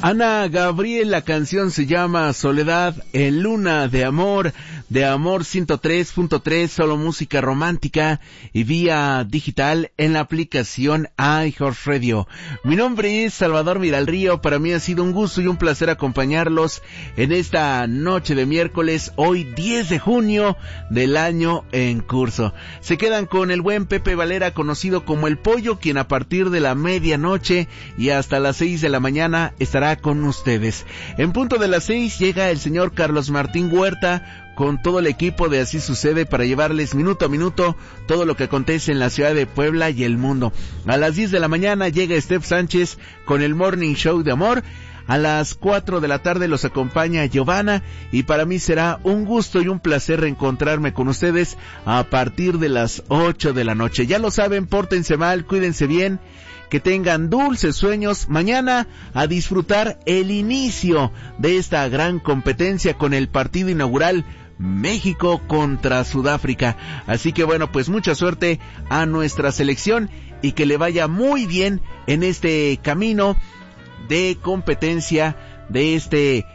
Ana Gabriel, la canción se llama Soledad en Luna de Amor 103.3, solo música romántica y vía digital en la aplicación iHeartRadio. Mi nombre es Salvador Miralrío, para mí ha sido un gusto y un placer acompañarlos en esta noche de miércoles, hoy 10 de junio del año en curso. Se quedan con el buen Pepe Valera, conocido como El Pollo, quien a partir de la medianoche y hasta las 6 de la mañana estará con ustedes. En punto de las 6 llega el señor Carlos Martín Huerta con todo el equipo de Así Sucede para llevarles minuto a minuto todo lo que acontece en la ciudad de Puebla y el mundo. A las 10 de la mañana llega Steph Sánchez con el Morning Show de Amor. A las 4 de la tarde los acompaña Giovanna y para mí será un gusto y un placer reencontrarme con ustedes a partir de las 8 de la noche. Ya lo saben, pórtense mal, cuídense bien, que tengan dulces sueños. Mañana a disfrutar el inicio de esta gran competencia con el partido inaugural México contra Sudáfrica. Así que bueno, pues mucha suerte a nuestra selección y que le vaya muy bien en este camino de competencia de este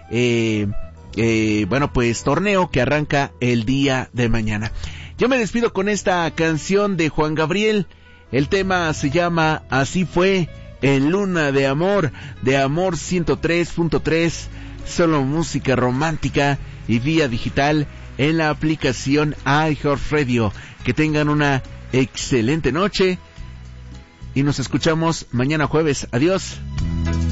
torneo que arranca el día de mañana. Yo me despido con esta canción de Juan Gabriel. El tema se llama Así Fue en Luna de Amor 103.3, solo música romántica y vía digital en la aplicación iHeartRadio. Que tengan una excelente noche y nos escuchamos mañana jueves. Adiós.